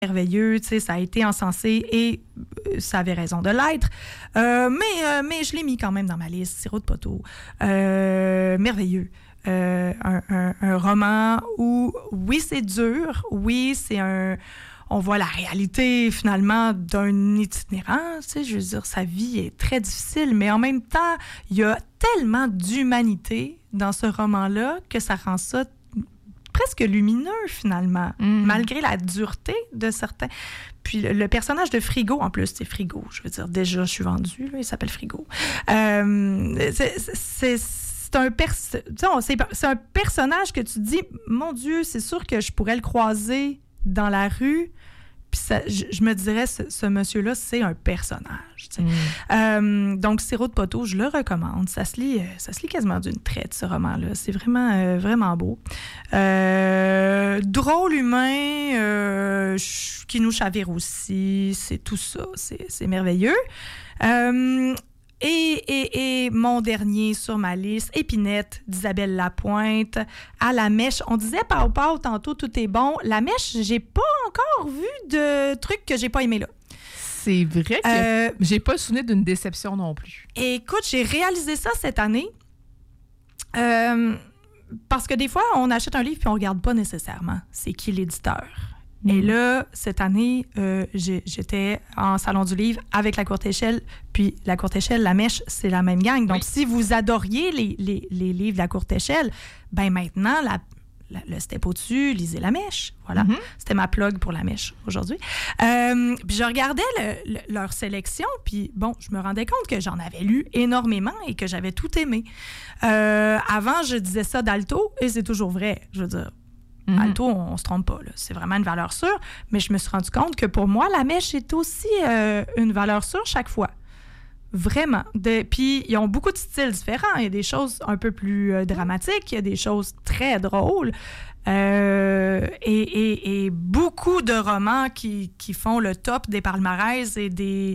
merveilleux, tu sais, ça a été encensé et ça avait raison de l'être. Mais je l'ai mis quand même dans ma liste, Sirop de poteau. Merveilleux. Un roman où, oui, c'est dur, oui, on voit la réalité, finalement, d'un itinérant, tu sais, je veux dire, sa vie est très difficile, mais en même temps, il y a tellement d'humanité dans ce roman-là que ça rend ça presque lumineux, finalement, malgré la dureté de certains. Puis le personnage de Frigo, en plus, c'est Frigo, je veux dire, déjà, je suis vendue, là, il s'appelle Frigo. C'est un personnage que tu dis, mon Dieu, c'est sûr que je pourrais le croiser dans la rue. Puis je me dirais, ce monsieur-là, c'est un personnage. Donc, Sirop de poteau, je le recommande. Ça se lit quasiment d'une traite, ce roman-là. C'est vraiment, vraiment beau. Drôle humain, qui nous chavire aussi. C'est tout ça. C'est merveilleux. Et mon dernier sur ma liste, Épinette d'Isabelle Lapointe, à la mèche. On disait Pau Pau tantôt, tout est bon. La mèche, j'ai pas encore vu de trucs que j'ai pas aimé là. C'est vrai que j'ai pas le souvenir d'une déception non plus. Écoute, j'ai réalisé ça cette année. Parce que des fois, on achète un livre puis on regarde pas nécessairement c'est qui l'éditeur. Et là, cette année, j'étais en salon du livre avec La Courte Échelle. Puis La Courte Échelle, La Mèche, c'est la même gang. Donc, si vous adoriez les livres de La Courte Échelle, ben maintenant, le step au-dessus, lisez La Mèche. Voilà. C'était ma plug pour La Mèche aujourd'hui. Puis je regardais leur sélection, puis bon, je me rendais compte que j'en avais lu énormément et que j'avais tout aimé. Avant, je disais ça d'Alto, et c'est toujours vrai. Je veux dire, Alto, on se trompe pas, là. C'est vraiment une valeur sûre. Mais je me suis rendu compte que pour moi, La Mèche est aussi une valeur sûre chaque fois. Vraiment. Puis, ils ont beaucoup de styles différents. Il y a des choses un peu plus dramatiques. Il y a des choses très drôles. Et beaucoup de romans qui font le top des palmarès et des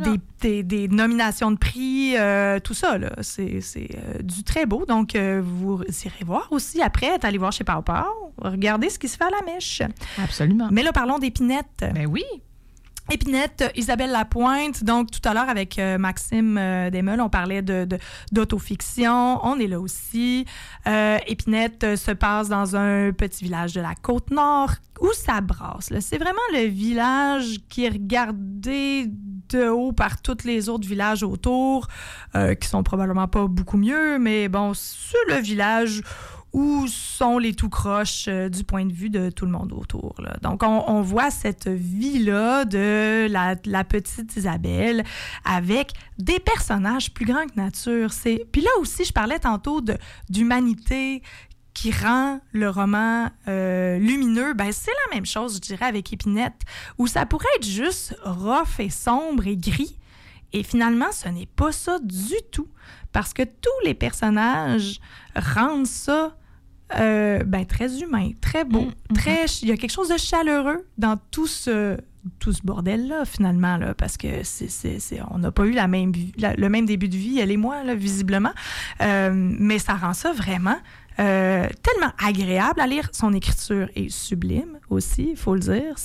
nominations de prix, tout ça, là. C'est du très beau. Donc, vous irez voir aussi après, allez voir chez Pau Pau, regardez ce qui se fait à la mèche. Absolument. Mais là, parlons d'Épinette. Ben oui. Épinette, Isabelle Lapointe. Donc, tout à l'heure, avec Maxime Desmeules, on parlait d'autofiction. On est là aussi. Épinette se passe dans un petit village de la Côte-Nord où ça brasse. Là. C'est vraiment le village qui est regardé de haut par tous les autres villages autour, qui sont probablement pas beaucoup mieux, mais bon, c'est le village où sont les tout croches du point de vue de tout le monde autour. Là. Donc, on voit cette vie-là de la petite Isabelle avec des personnages plus grands que nature. Puis là aussi, je parlais tantôt d'humanité qui rend le roman lumineux. Ben, c'est la même chose, je dirais, avec Épinette, où ça pourrait être juste rough et sombre et gris. Et finalement, ce n'est pas ça du tout, parce que tous les personnages rendent ça très humain, très beau, il y a quelque chose de chaleureux dans tout ce bordel-là, finalement, là, parce que on n'a pas eu le même début de vie, elle et moi, là, visiblement, mais ça rend ça vraiment tellement agréable à lire. Son écriture est sublime aussi, il faut le dire.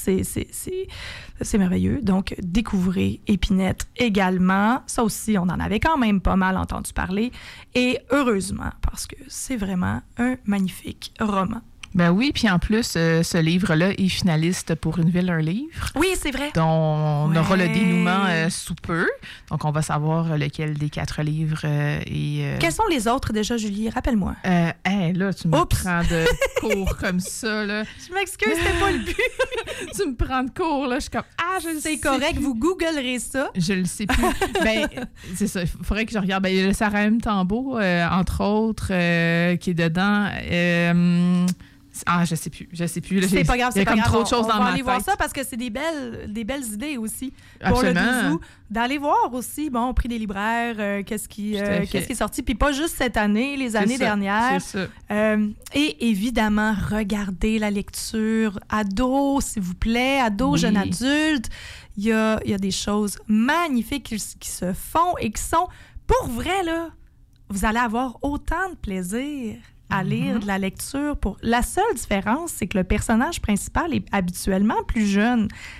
C'est merveilleux. Donc, découvrez Épinette également. Ça aussi, on en avait quand même pas mal entendu parler. Et heureusement, parce que c'est vraiment un magnifique roman. Ben oui, puis en plus, ce livre-là est finaliste pour Une ville, un livre. Oui, c'est vrai. Dont on aura le dénouement sous peu. Donc, on va savoir lequel des 4 livres est... Quels sont les autres déjà, Julie? Rappelle-moi. Là, tu me prends de cours comme ça, là. Je m'excuse, c'était pas le but. Tu me prends de cours, là. Je suis comme, je le sais. C'est correct, vous googlerez ça. Je le sais plus. Ben, c'est ça. Il faudrait que je regarde. Ben, il y a le Sarah M. Tambo, entre autres, qui est dedans. Je sais plus. C'est pas grave, c'est pas grave. Il y a comme trop de choses dans ma tête. On va aller voir ça parce que c'est des belles idées aussi. Absolument. Pour le 12 août. D'aller voir aussi, au prix des libraires, qu'est-ce qui est sorti. Puis pas juste cette année, les années dernières. C'est ça. Et évidemment, regardez la lecture. Ados, s'il vous plaît. Ados, jeunes adultes. Il y a des choses magnifiques qui se font et qui sont, pour vrai, là, vous allez avoir autant de plaisir à lire de la lecture. La seule différence, c'est que le personnage principal est habituellement plus jeune.